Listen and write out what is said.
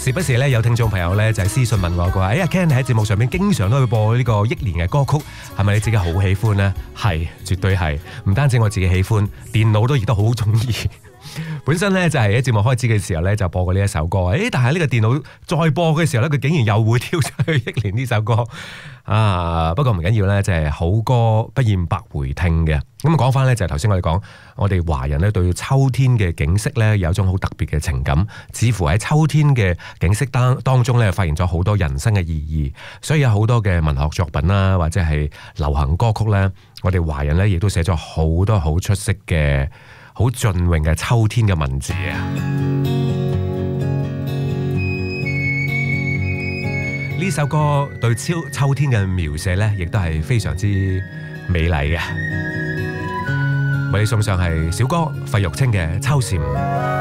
時不時咧有聽眾朋友咧就係私信問我，佢話：阿 Ken 你喺節目上面經常都會播呢個憶蓮嘅歌曲，係咪你自己好喜歡呢？係，絕對係。唔單止我自己喜歡，電腦都亦都好中意。本身咧就係喺節目開始嘅時候咧就播過呢一首歌，但係呢個電腦再播嘅時候咧，佢竟然又會跳出去憶蓮呢首歌啊！不過唔緊要咧，就係好歌不厭百回聽嘅。咁講翻咧就係頭先我哋講，我哋華人咧對秋天嘅景色咧有一種好特別嘅情感，似乎喺秋天嘅景色當中咧發現咗好多人生嘅意義，所以有好多嘅文學作品啦，或者係流行歌曲咧，我哋華人咧亦都寫咗好多好出色嘅好雋永嘅秋天嘅文字啊！呢首歌對秋天嘅描寫呢，亦都係非常之美麗嘅。為你送上係小哥費玉清嘅《秋蟬》。